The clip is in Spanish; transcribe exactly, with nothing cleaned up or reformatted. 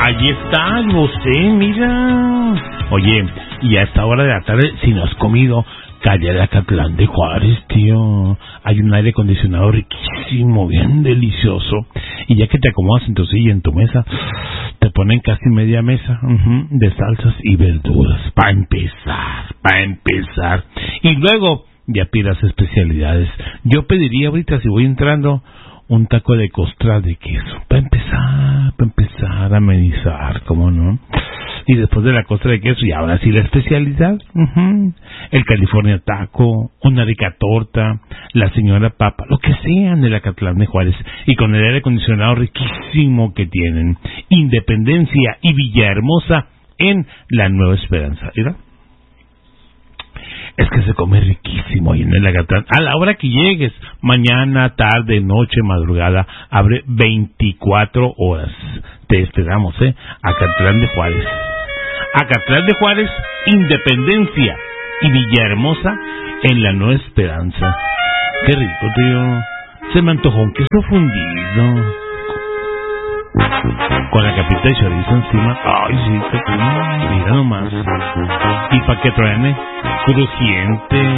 Ahí está, usted, mira. Oye, y a esta hora de la tarde, si no has comido, calle de Acatlán de Juárez, tío. Hay un aire acondicionado riquísimo, bien delicioso. Y ya que te acomodas en tu silla, en tu mesa, te ponen casi media mesa uh-huh, de salsas y verduras. Para empezar, para empezar. Y luego ya pidas especialidades. Yo pediría ahorita, si voy entrando, un taco de costra de queso. Para empezar, para empezar a amenizar, ¿cómo no? Y después de la costra de queso, y ahora sí la especialidad, uh-huh, el California Taco, una rica torta, la señora papa, lo que sean de la Acatlán de Juárez, y con el aire acondicionado riquísimo que tienen. Independencia y Villahermosa en la Nueva Esperanza, ¿verdad? Es que se come riquísimo ahí en el Acatlán. A la hora que llegues, mañana, tarde, noche, madrugada, abre veinticuatro horas. Te esperamos, ¿eh? Acatlán de Juárez. Acatlán de Juárez, Independencia y Villahermosa en la Nueva Esperanza. Qué rico, tío. Se me antojó un queso fundido con la capita de chorizo encima. Ay, sí, qué rico. Mira nomás. Y pa' que truene, crujiente.